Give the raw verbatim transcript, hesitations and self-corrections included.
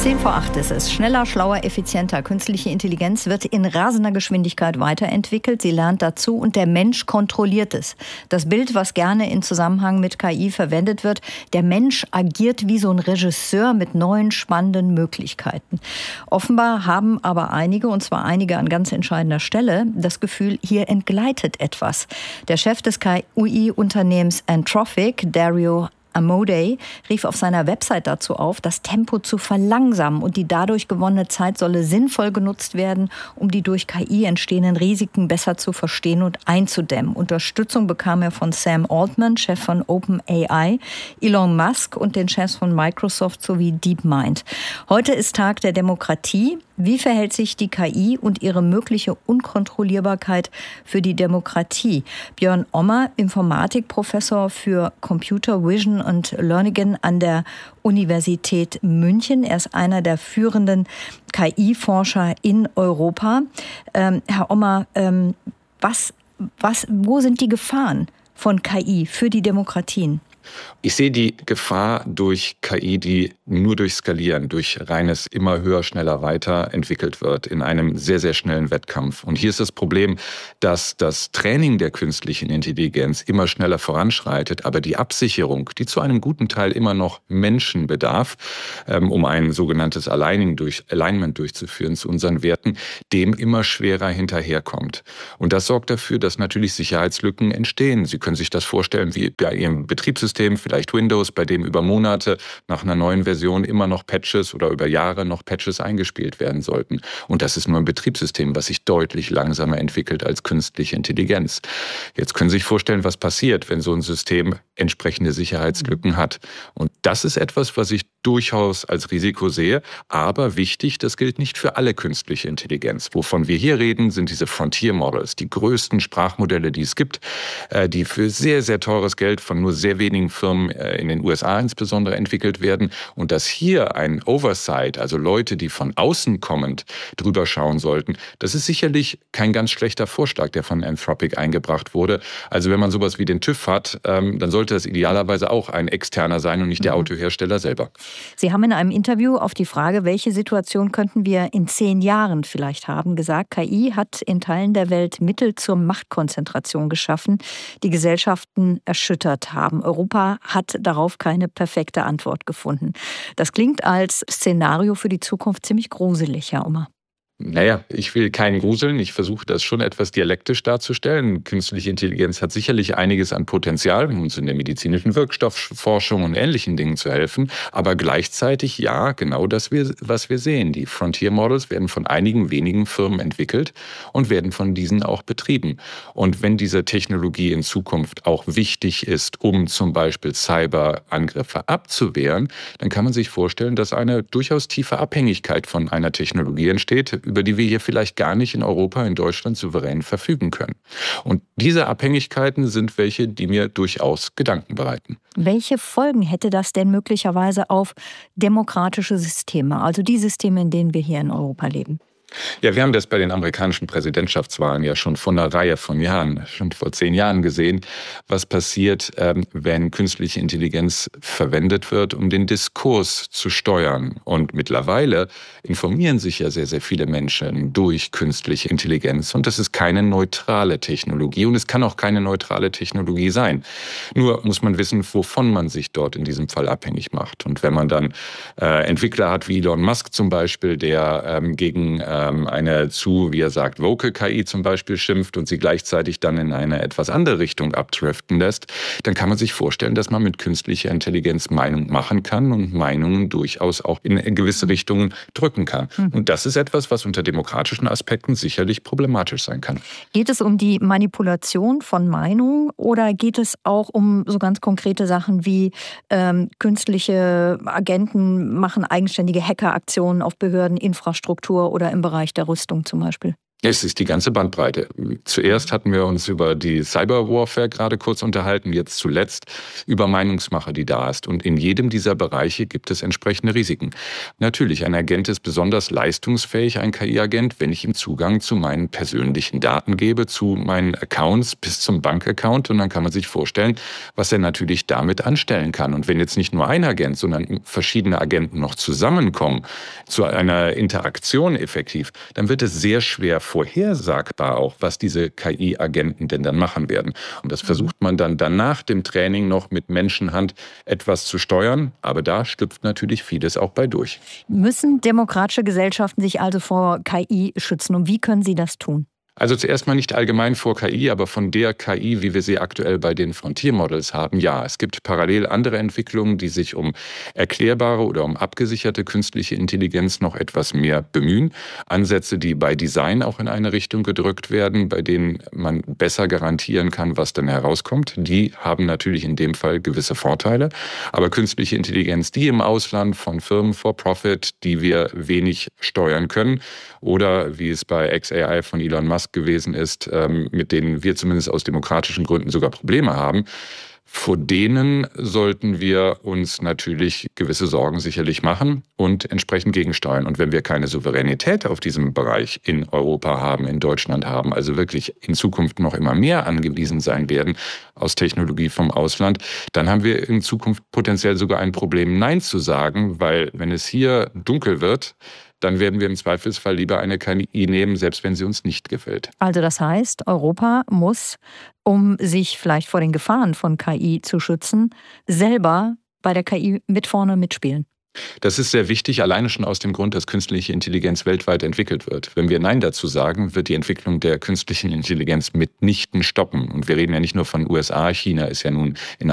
Zehn vor acht ist es. Schneller, schlauer, effizienter. Künstliche Intelligenz wird in rasender Geschwindigkeit weiterentwickelt. Sie lernt dazu und der Mensch kontrolliert es. Das Bild, was gerne in Zusammenhang mit K I verwendet wird, der Mensch agiert wie so ein Regisseur mit neuen, spannenden Möglichkeiten. Offenbar haben aber einige, und zwar einige an ganz entscheidender Stelle, das Gefühl, hier entgleitet etwas. Der Chef des K I-Unternehmens Anthropic, Dario Amodei, rief auf seiner Website dazu auf, das Tempo zu verlangsamen und die dadurch gewonnene Zeit solle sinnvoll genutzt werden, um die durch K I entstehenden Risiken besser zu verstehen und einzudämmen. Unterstützung bekam er von Sam Altman, Chef von OpenAI, Elon Musk und den Chefs von Microsoft sowie DeepMind. Heute ist Tag der Demokratie. Wie verhält sich die K I und ihre mögliche Unkontrollierbarkeit für die Demokratie? Björn Ommer, Informatikprofessor für Computer Vision und Learning an der Universität München. Er ist einer der führenden K I-Forscher in Europa. Ähm, Herr Ommer, ähm, was, was, wo sind die Gefahren von K I für die Demokratien? Ich sehe die Gefahr durch K I, die nur durch Skalieren, durch reines immer höher, schneller, weiter entwickelt wird in einem sehr, sehr schnellen Wettkampf. Und hier ist das Problem, dass das Training der künstlichen Intelligenz immer schneller voranschreitet, aber die Absicherung, die zu einem guten Teil immer noch Menschen bedarf, um ein sogenanntes Aligning durch, Alignment durchzuführen zu unseren Werten, dem immer schwerer hinterherkommt. Und das sorgt dafür, dass natürlich Sicherheitslücken entstehen. Sie können sich das vorstellen wie bei Ihrem Betriebssystem, vielleicht Windows, bei dem über Monate nach einer neuen Version immer noch Patches oder über Jahre noch Patches eingespielt werden sollten. Und das ist nur ein Betriebssystem, was sich deutlich langsamer entwickelt als künstliche Intelligenz. Jetzt können Sie sich vorstellen, was passiert, wenn so ein System entsprechende Sicherheitslücken hat. Und das ist etwas, was ich durchaus als Risiko sehe. Aber wichtig, das gilt nicht für alle künstliche Intelligenz. Wovon wir hier reden, sind diese Frontier Models, die größten Sprachmodelle, die es gibt, die für sehr, sehr teures Geld von nur sehr wenigen Firmen in den U S A insbesondere entwickelt werden. Und dass hier ein Oversight, also Leute, die von außen kommend drüber schauen sollten, das ist sicherlich kein ganz schlechter Vorschlag, der von Anthropic eingebracht wurde. Also wenn man sowas wie den TÜV hat, dann sollte das idealerweise auch ein externer sein und nicht der Autohersteller selber. Sie haben in einem Interview auf die Frage, welche Situation könnten wir in zehn Jahren vielleicht haben, gesagt, K I hat in Teilen der Welt Mittel zur Machtkonzentration geschaffen, die Gesellschaften erschüttert haben. Europa hat darauf keine perfekte Antwort gefunden. Das klingt als Szenario für die Zukunft ziemlich gruselig, Herr Ommer. Naja, ich will keinen gruseln. Ich versuche das schon etwas dialektisch darzustellen. Künstliche Intelligenz hat sicherlich einiges an Potenzial, um uns in der medizinischen Wirkstoffforschung und ähnlichen Dingen zu helfen. Aber gleichzeitig, ja, genau das, was wir sehen. Die Frontier Models werden von einigen wenigen Firmen entwickelt und werden von diesen auch betrieben. Und wenn diese Technologie in Zukunft auch wichtig ist, um zum Beispiel Cyberangriffe abzuwehren, dann kann man sich vorstellen, dass eine durchaus tiefe Abhängigkeit von einer Technologie entsteht, über die wir hier vielleicht gar nicht in Europa, in Deutschland souverän verfügen können. Und diese Abhängigkeiten sind welche, die mir durchaus Gedanken bereiten. Welche Folgen hätte das denn möglicherweise auf demokratische Systeme, also die Systeme, in denen wir hier in Europa leben? Ja, wir haben das bei den amerikanischen Präsidentschaftswahlen ja schon vor einer Reihe von Jahren, schon vor zehn Jahren gesehen, was passiert, wenn künstliche Intelligenz verwendet wird, um den Diskurs zu steuern. Und mittlerweile informieren sich ja sehr, sehr viele Menschen durch künstliche Intelligenz. Und das ist keine neutrale Technologie und es kann auch keine neutrale Technologie sein. Nur muss man wissen, wovon man sich dort in diesem Fall abhängig macht. Und wenn man dann äh, Entwickler hat wie Elon Musk zum Beispiel, der ähm, gegen äh, eine zu, wie er sagt, woke K I zum Beispiel schimpft und sie gleichzeitig dann in eine etwas andere Richtung abdriften lässt, dann kann man sich vorstellen, dass man mit künstlicher Intelligenz Meinung machen kann und Meinungen durchaus auch in gewisse Richtungen drücken kann. Mhm. Und das ist etwas, was unter demokratischen Aspekten sicherlich problematisch sein kann. Geht es um die Manipulation von Meinungen oder geht es auch um so ganz konkrete Sachen wie ähm, künstliche Agenten machen eigenständige Hackeraktionen auf Behörden, Infrastruktur oder im Bereich der Rüstung zum Beispiel? Es ist die ganze Bandbreite. Zuerst hatten wir uns über die Cyberwarfare gerade kurz unterhalten, jetzt zuletzt über Meinungsmache, die da ist. Und in jedem dieser Bereiche gibt es entsprechende Risiken. Natürlich, ein Agent ist besonders leistungsfähig, ein K I-Agent, wenn ich ihm Zugang zu meinen persönlichen Daten gebe, zu meinen Accounts bis zum Bankaccount. Und dann kann man sich vorstellen, was er natürlich damit anstellen kann. Und wenn jetzt nicht nur ein Agent, sondern verschiedene Agenten noch zusammenkommen, zu einer Interaktion effektiv, dann wird es sehr schwer vorhersagbar auch, was diese K I-Agenten denn dann machen werden. Und das versucht man dann, dann nach dem Training noch mit Menschenhand etwas zu steuern. Aber da schlüpft natürlich vieles auch bei durch. Müssen demokratische Gesellschaften sich also vor K I schützen? Und wie können sie das tun? Also zuerst mal nicht allgemein vor K I, aber von der K I, wie wir sie aktuell bei den Frontier Models haben, ja. Es gibt parallel andere Entwicklungen, die sich um erklärbare oder um abgesicherte künstliche Intelligenz noch etwas mehr bemühen. Ansätze, die bei Design auch in eine Richtung gedrückt werden, bei denen man besser garantieren kann, was dann herauskommt. Die haben natürlich in dem Fall gewisse Vorteile. Aber künstliche Intelligenz, die im Ausland von Firmen for Profit, die wir wenig steuern können, oder wie es bei X A I von Elon Musk gewesen ist, mit denen wir zumindest aus demokratischen Gründen sogar Probleme haben, vor denen sollten wir uns natürlich gewisse Sorgen sicherlich machen und entsprechend gegensteuern. Und wenn wir keine Souveränität auf diesem Bereich in Europa haben, in Deutschland haben, also wirklich in Zukunft noch immer mehr angewiesen sein werden aus Technologie vom Ausland, dann haben wir in Zukunft potenziell sogar ein Problem, Nein zu sagen, weil wenn es hier dunkel wird, dann werden wir im Zweifelsfall lieber eine K I nehmen, selbst wenn sie uns nicht gefällt. Also das heißt, Europa muss, um sich vielleicht vor den Gefahren von K I zu schützen, selber bei der K I mit vorne mitspielen. Das ist sehr wichtig, alleine schon aus dem Grund, dass künstliche Intelligenz weltweit entwickelt wird. Wenn wir Nein dazu sagen, wird die Entwicklung der künstlichen Intelligenz mitnichten stoppen. Und wir reden ja nicht nur von U S A, China ist ja nun in